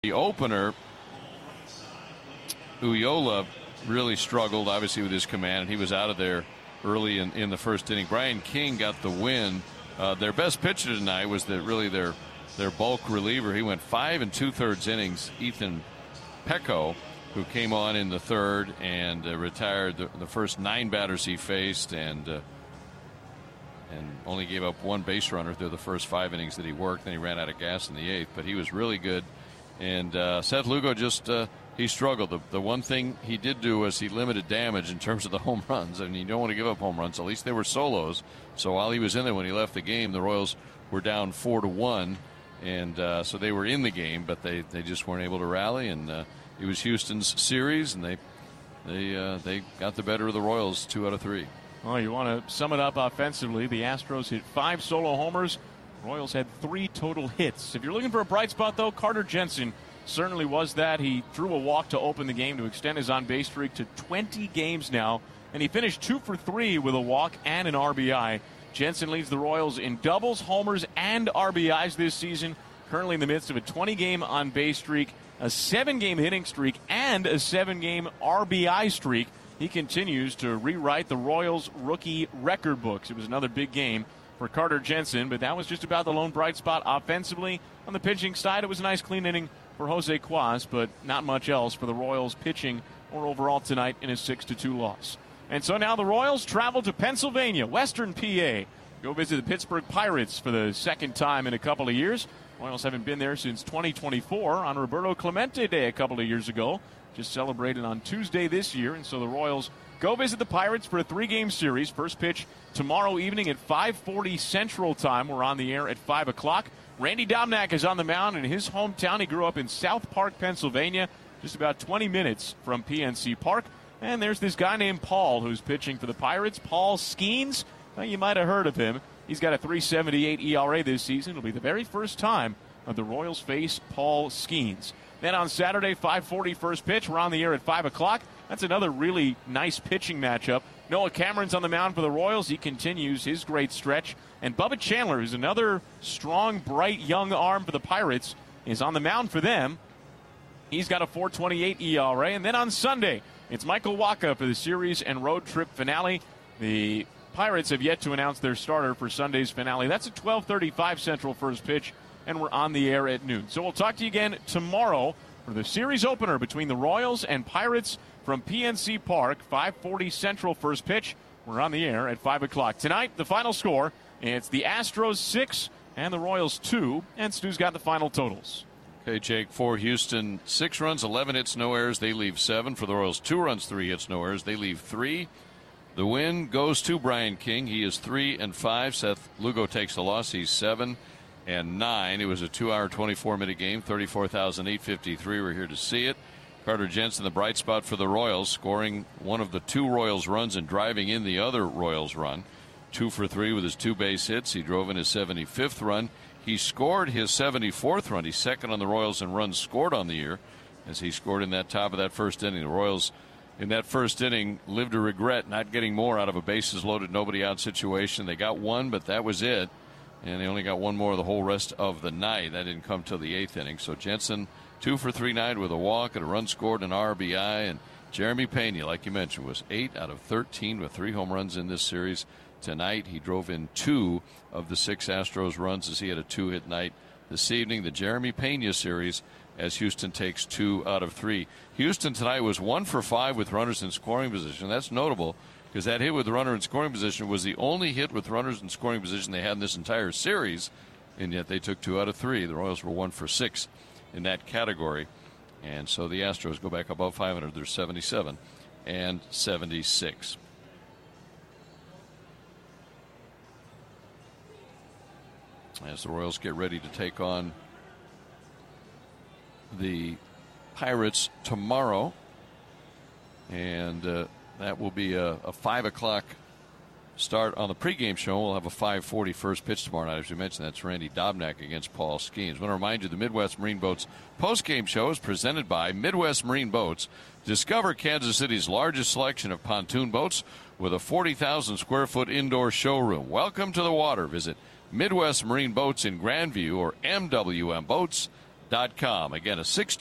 The opener, Ullola really struggled, obviously, with his command. He was out of there early in the first inning. Brian King got the win. Their best pitcher tonight was their bulk reliever. He went 5 2/3 innings. Ethan Pecco, who came on in the third and retired the first 9 batters he faced, and only gave up 1 base runner through the first 5 innings that he worked. Then he ran out of gas in the 8th, but he was really good. And Seth Lugo just he struggled. The one thing he did do was he limited damage in terms of the home runs. I mean, you don't want to give up home runs. At least they were solos. So while he was in there, when he left the game, the Royals were down 4-1, and so they were in the game, but they just weren't able to rally. And it was Houston's series, and they got the better of the Royals 2 out of 3. Well, you want to sum it up offensively. The Astros hit 5 solo homers. Royals had 3 total hits. If you're looking for a bright spot, though, Carter Jensen certainly was that. He drew a walk to open the game to extend his on-base streak to 20 games now, and he finished 2 for 3 with a walk and an RBI. Jensen leads the Royals in doubles, homers, and RBIs this season, currently in the midst of a 20-game on-base streak, a 7-game hitting streak, and a 7-game RBI streak. He continues to rewrite the Royals' rookie record books. It was another big game for Carter Jensen, but that was just about the lone bright spot offensively. On the pitching side, it was a nice clean inning for Jose Cuas, but not much else for the Royals pitching or overall tonight in a 6-2 loss. And so now the Royals travel to Pennsylvania, Western PA, go visit the Pittsburgh Pirates for the second time in a couple of years. Royals haven't been there since 2024 on Roberto Clemente Day a couple of years ago. Just celebrated on Tuesday this year, and so the Royals go visit the Pirates for a 3-game series. First pitch tomorrow evening at 5:40 Central Time. We're on the air at 5 o'clock. Randy Dobnak is on the mound in his hometown. He grew up in South Park, Pennsylvania, just about 20 minutes from PNC Park. And there's this guy named Paul who's pitching for the Pirates, Paul Skeens. Well, you might have heard of him. He's got a 3.78 ERA this season. It'll be the very first time the Royals face Paul Skeens. Then on Saturday, 5:40 first pitch. We're on the air at 5 o'clock. That's another really nice pitching matchup. Noah Cameron's on the mound for the Royals. He continues his great stretch. And Bubba Chandler, who's another strong, bright, young arm for the Pirates, is on the mound for them. He's got a 4.28 ERA. And then on Sunday, it's Michael Wacha for the series and road trip finale. The Pirates have yet to announce their starter for Sunday's finale. That's at 12:35 Central first pitch, and we're on the air at noon. So we'll talk to you again tomorrow for the series opener between the Royals and Pirates from PNC Park, 5:40 Central first pitch. We're on the air at 5 o'clock. Tonight, the final score, it's the Astros 6 and the Royals 2, and Stu's got the final totals. Okay, Jake, for Houston, 6 runs, 11 hits, no errors. They leave 7. For the Royals, 2 runs, 3 hits, no errors. They leave 3. The win goes to Brian King. He is 3-5. Seth Lugo takes the loss. He's 7-9. It was a 2-hour, 24-minute game, 34,853. We're here to see it. Carter Jensen, the bright spot for the Royals, scoring one of the 2 Royals runs and driving in the other Royals run. 2 for 3 with his 2 base hits. He drove in his 75th run. He scored his 74th run. He's second on the Royals in runs scored on the year, as he scored in that top of that first inning. The Royals in that first inning lived to regret not getting more out of a bases loaded, nobody out situation. They got 1, but that was it. And they only got 1 more the whole rest of the night. That didn't come till the 8th inning. So Jensen, 2 for 3 night with a walk and a run scored, an RBI. And Jeremy Pena, like you mentioned, was 8 out of 13 with 3 home runs in this series. Tonight, he drove in 2 of the 6 Astros runs as he had a 2-hit night this evening. The Jeremy Pena series, as Houston takes 2 out of 3. Houston tonight was 1 for 5 with runners in scoring position. That's notable, because that hit with the runner in scoring position was the only hit with runners in scoring position they had in this entire series, and yet they took 2 out of 3. The Royals were 1 for 6 in that category, and so the Astros go back above 500. They're 77 and 76. As the Royals get ready to take on the Pirates tomorrow, and that will be a 5 o'clock start on the pregame show. We'll have a 5:40 first pitch tomorrow night. As we mentioned, that's Randy Dobnak against Paul Skeens. I want to remind you the Midwest Marine Boats postgame show is presented by Midwest Marine Boats. Discover Kansas City's largest selection of pontoon boats with a 40,000 square foot indoor showroom. Welcome to the water. Visit Midwest Marine Boats in Grandview or MWMBoats.com. Again, a 6